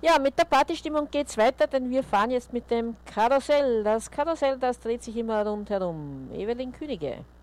Ja, mit der Partystimmung geht's weiter, denn wir fahren jetzt mit dem Karussell. Das Karussell, das dreht sich immer rundherum. Evelyn Könige.